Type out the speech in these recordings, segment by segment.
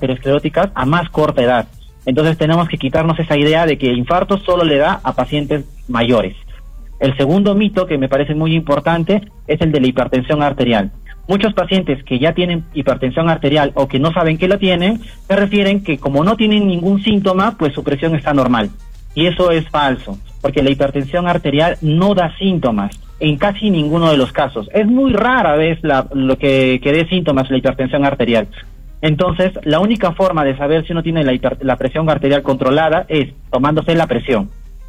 ateroscleróticas a más corta edad. Entonces tenemos que quitarnos esa idea de que el infarto solo le da a pacientes mayores. El segundo mito, que me parece muy importante, es el de la hipertensión arterial. Muchos pacientes que ya tienen hipertensión arterial o que no saben que la tienen, se refieren que como no tienen ningún síntoma, pues su presión está normal. Y eso es falso, porque la hipertensión arterial no da síntomas en casi ninguno de los casos. Es muy rara vez lo que dé síntomas la hipertensión arterial. Entonces, la única forma de saber si uno tiene la presión arterial controlada es tomándose la presión.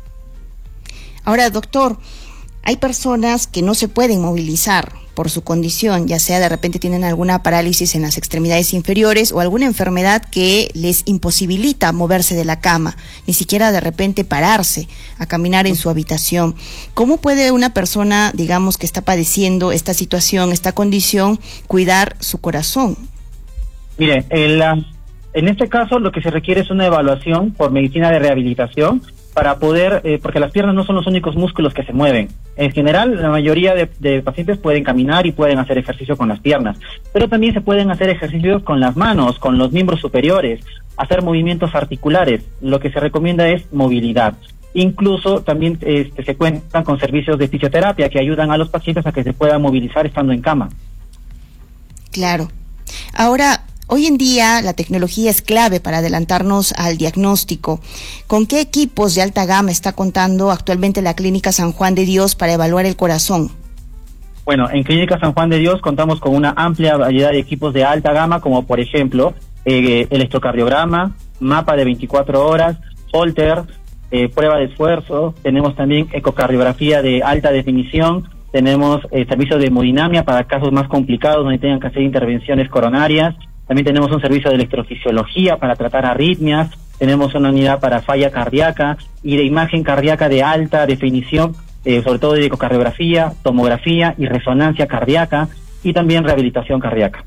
Ahora, doctor, hay personas que no se pueden movilizar por su condición, ya sea de repente tienen alguna parálisis en las extremidades inferiores o alguna enfermedad que les imposibilita moverse de la cama, ni siquiera de repente pararse a caminar en su habitación. ¿Cómo puede una persona, digamos, que está padeciendo esta situación, esta condición, cuidar su corazón? Mire, en este caso lo que se requiere es una evaluación por medicina de rehabilitación para poder, porque las piernas no son los únicos músculos que se mueven. En general, la mayoría de pacientes pueden caminar y pueden hacer ejercicio con las piernas, pero también se pueden hacer ejercicios con las manos, con los miembros superiores, hacer movimientos articulares. Lo que se recomienda es movilidad. Incluso también se cuentan con servicios de fisioterapia que ayudan a los pacientes a que se puedan movilizar estando en cama. Claro. Ahora, hoy en día la tecnología es clave para adelantarnos al diagnóstico. ¿Con qué equipos de alta gama está contando actualmente la Clínica San Juan de Dios para evaluar el corazón? Bueno, en Clínica San Juan de Dios contamos con una amplia variedad de equipos de alta gama, como por ejemplo electrocardiograma, mapa de 24 horas, Holter, prueba de esfuerzo. Tenemos también ecocardiografía de alta definición. Tenemos servicios de hemodinamia para casos más complicados donde tengan que hacer intervenciones coronarias. También tenemos un servicio de electrofisiología para tratar arritmias. Tenemos una unidad para falla cardíaca y de imagen cardíaca de alta definición, sobre todo de ecocardiografía, tomografía y resonancia cardíaca, y también rehabilitación cardíaca.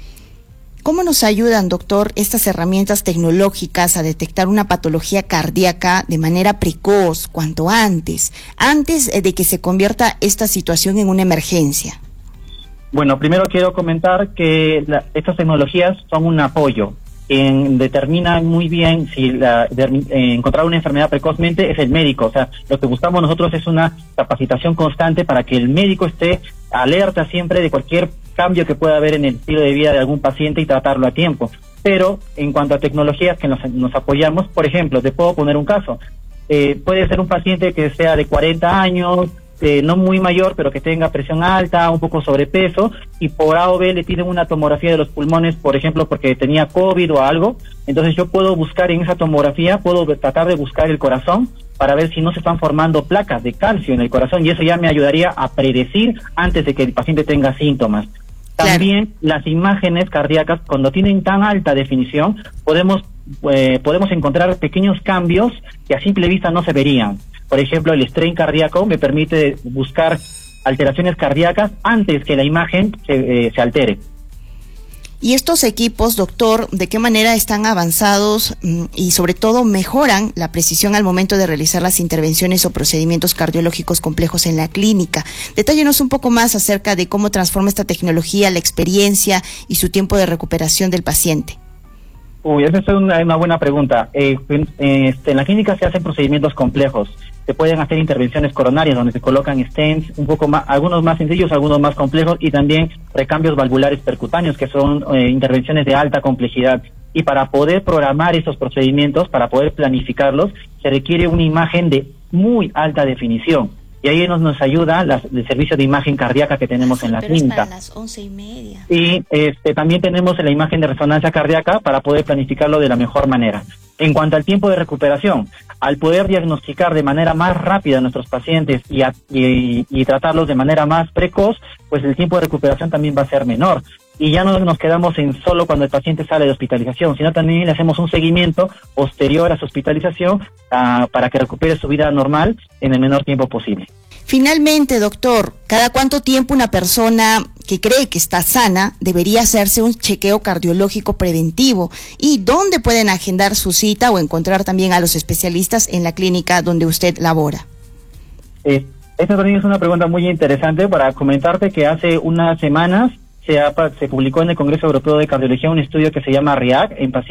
¿Cómo nos ayudan, doctor, estas herramientas tecnológicas a detectar una patología cardíaca de manera precoz, cuanto antes de que se convierta esta situación en una emergencia? Bueno, primero quiero comentar que estas tecnologías son un apoyo. Quien determina muy bien si encontrar una enfermedad precozmente es el médico. O sea, lo que buscamos nosotros es una capacitación constante para que el médico esté alerta siempre de cualquier cambio que pueda haber en el estilo de vida de algún paciente y tratarlo a tiempo. Pero en cuanto a tecnologías que nos apoyamos, por ejemplo, te puedo poner un caso. Puede ser un paciente que sea de 40 años, no muy mayor, pero que tenga presión alta, un poco sobrepeso, y por A o B le piden una tomografía de los pulmones, por ejemplo, porque tenía COVID o algo. Entonces yo puedo buscar en esa tomografía, puedo tratar de buscar el corazón para ver si no se están formando placas de calcio en el corazón, y eso ya me ayudaría a predecir antes de que el paciente tenga síntomas. También las imágenes cardíacas, cuando tienen tan alta definición, podemos encontrar pequeños cambios que a simple vista no se verían. Por ejemplo, el strain cardíaco me permite buscar alteraciones cardíacas antes que la imagen se altere. ¿Y estos equipos, doctor, de qué manera están avanzados y sobre todo mejoran la precisión al momento de realizar las intervenciones o procedimientos cardiológicos complejos en la clínica? Detállenos un poco más acerca de cómo transforma esta tecnología la experiencia y su tiempo de recuperación del paciente. Esa es una buena pregunta. En la clínica se hacen procedimientos complejos. Se pueden hacer intervenciones coronarias donde se colocan stents, un poco más, algunos más sencillos, algunos más complejos, y también recambios valvulares percutáneos, que son intervenciones de alta complejidad. Y para poder programar esos procedimientos, para poder planificarlos, se requiere una imagen de muy alta definición. Y ahí nos ayuda el servicio de imagen cardíaca que tenemos en la clínica. Para las 11:30. Y también tenemos la imagen de resonancia cardíaca para poder planificarlo de la mejor manera. En cuanto al tiempo de recuperación, al poder diagnosticar de manera más rápida a nuestros pacientes y tratarlos de manera más precoz, pues el tiempo de recuperación también va a ser menor. Y ya no nos quedamos en solo cuando el paciente sale de hospitalización, sino también le hacemos un seguimiento posterior a su hospitalización para que recupere su vida normal en el menor tiempo posible. Finalmente, doctor, ¿cada cuánto tiempo una persona que cree que está sana debería hacerse un chequeo cardiológico preventivo? ¿Y dónde pueden agendar su cita o encontrar también a los especialistas en la clínica donde usted labora? Esta también es una pregunta muy interesante para comentarte que hace unas semanas se publicó en el Congreso Europeo de Cardiología un estudio que se llama REACT en pacientes